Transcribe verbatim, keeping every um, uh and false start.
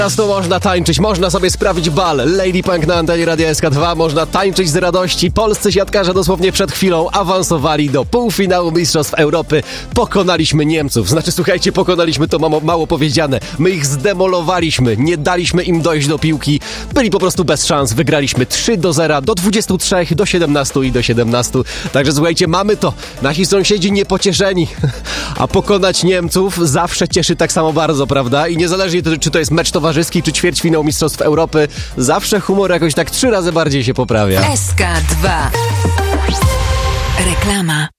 Teraz to można tańczyć, można sobie sprawić bal. Lady Punk na antenie Radia S K dwa, można tańczyć z radości. Polscy siatkarze dosłownie przed chwilą awansowali do półfinału Mistrzostw Europy. Pokonaliśmy Niemców. Znaczy, słuchajcie, pokonaliśmy to mało, mało powiedziane. My ich zdemolowaliśmy, nie daliśmy im dojść do piłki. Byli po prostu bez szans. Wygraliśmy trzy do zera, do dwudziestu trzech, do siedemnastu i do siedemnastu. Także słuchajcie, mamy to. Nasi sąsiedzi niepocieszeni. A pokonać Niemców zawsze cieszy tak samo bardzo, prawda? I niezależnie to, czy to jest mecz towarzyski, czy ćwierćfinał Mistrzostw Europy, zawsze humor jakoś tak trzy razy bardziej się poprawia. S K dwa. Reklama.